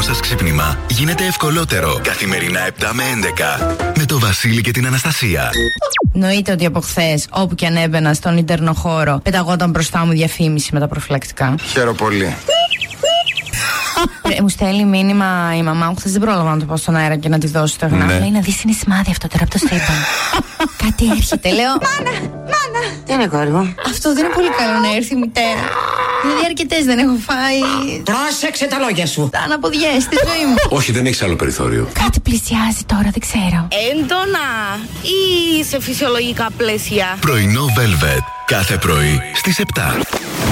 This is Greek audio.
σας ξύπνημα γίνεται ευκολότερο. Καθημερινά 7 με 11 με το Βασίλη και την Αναστασία. Νοείται ότι από χθες, όπου και αν έμπαινα στον ιντερνοχώρο, πεταγόταν μπροστά μου διαφήμιση με τα προφυλακτικά. Χαίρομαι πολύ. Μου στέλνει μήνυμα η μαμά μου, χθες δεν πρόλαβα να το πω στον αέρα και να τη δώσω το γνώμη. Λέει να δεις είναι σημάδι αυτό τώρα από το σύμπαν. Κάτι έρχεται, λέω. Μάνα! Τι είναι, κόρη μου? Αυτό δεν είναι πολύ καλό να έρθει η μητέρα. Δηλαδή αρκετές δεν έχω φάει. Πρόσεξε τα λόγια σου. Τα αναποδιές στη ζωή μου. Όχι, δεν έχεις άλλο περιθώριο. Κάτι πλησιάζει τώρα, δεν ξέρω. Έντονα ή σε φυσιολογικά πλαίσια? Πρωινό Velvet. Κάθε πρωί στις 7.